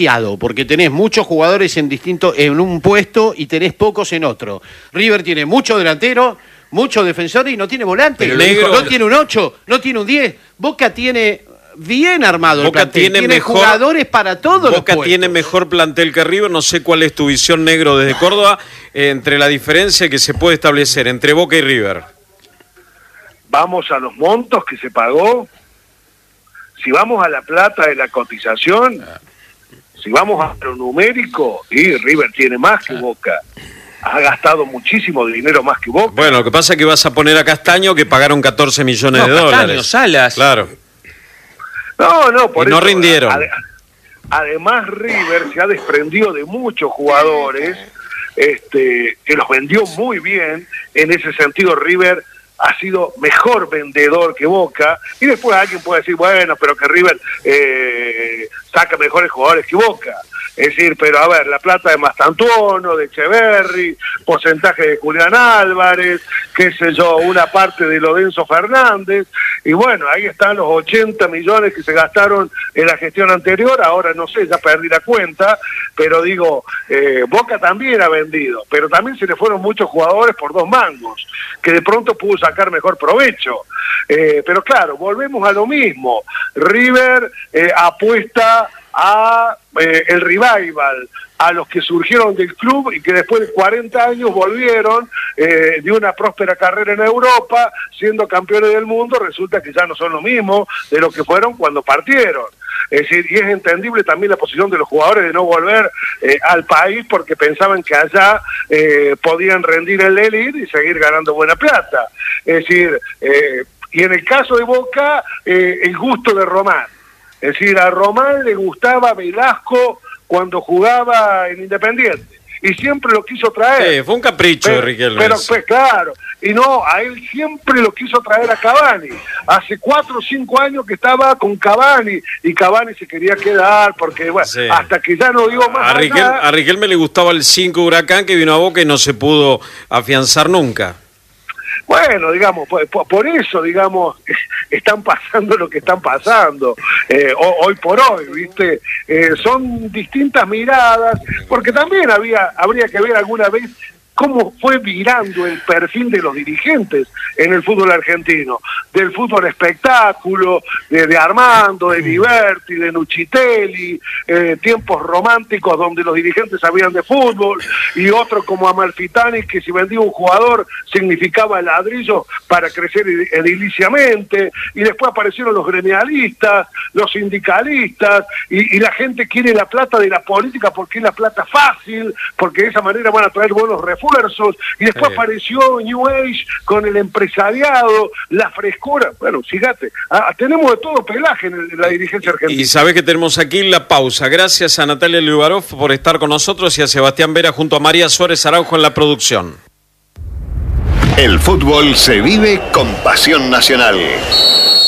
porque tenés muchos jugadores en un puesto y tenés pocos en otro. River tiene mucho delantero, mucho defensor y no tiene volante. No tiene un 8, no tiene un 10. Boca tiene bien armado el plantel. Tiene jugadores para todos los puestos. Boca tiene mejor plantel que River. No sé cuál es tu visión, Negro, desde Córdoba, entre la diferencia que se puede establecer entre Boca y River. Vamos a los montos que se pagó. Si vamos a la plata de la cotización, si vamos a lo numérico, y River tiene más que Boca. Ha gastado muchísimo dinero más que Boca. Bueno, lo que pasa es que vas a poner a Castaño, que pagaron 14 millones de dólares. Castaño, Salas. Claro. No, por y no eso, rindieron. Además, River se ha desprendido de muchos jugadores, que los vendió muy bien. En ese sentido, River ha sido mejor vendedor que Boca, y después alguien puede decir, bueno, pero que River saca mejores jugadores que Boca. Es decir, pero a ver, la plata de Mastantuono, de Echeverri, porcentaje de Julián Álvarez, qué sé yo, una parte de Lorenzo Fernández, y bueno, ahí están los 80 millones que se gastaron en la gestión anterior. Ahora no sé, ya perdí la cuenta, pero digo, Boca también ha vendido, pero también se le fueron muchos jugadores por 2 mangos, que de pronto pudo sacar mejor provecho. Pero claro, volvemos a lo mismo. River apuesta a el revival, a los que surgieron del club y que después de 40 años volvieron de una próspera carrera en Europa, siendo campeones del mundo. Resulta que ya no son lo mismo de lo que fueron cuando partieron. Es decir, y es entendible también la posición de los jugadores de no volver al país porque pensaban que allá podían rendir el élite y seguir ganando buena plata. Es decir, y en el caso de Boca, el gusto de Román. Es decir, a Román le gustaba Velasco cuando jugaba en Independiente, y siempre lo quiso traer. Sí, fue un capricho de Riquelme. Pero pues claro, y no, a él siempre lo quiso traer a Cavani. Hace 4 o 5 años que estaba con Cavani, y Cavani se quería quedar, porque bueno, sí, hasta que ya no digo más a Riquelme le gustaba el 5 Huracán, que vino a Boca y no se pudo afianzar nunca. Bueno, digamos, por eso, digamos, están pasando lo que están pasando hoy por hoy, ¿viste? Son distintas miradas, porque también habría que ver alguna vez cómo fue virando el perfil de los dirigentes en el fútbol argentino, del fútbol espectáculo, de Armando, de Liberti, de Nucitelli, tiempos románticos donde los dirigentes sabían de fútbol, y otros como Amalfitani, que si vendía un jugador significaba ladrillo para crecer ediliciamente, y después aparecieron los gremialistas, los sindicalistas, y la gente quiere la plata de la política porque es la plata fácil, porque de esa manera van a traer buenos refuerzos, y después apareció New Age con el empresariado, la frescura. Bueno, fíjate, tenemos de todo pelaje en la dirigencia argentina. Y sabés que tenemos aquí la pausa. Gracias a Natalia Liubarov por estar con nosotros y a Sebastián Vera junto a María Suárez Araujo en la producción. El fútbol se vive con pasión nacional.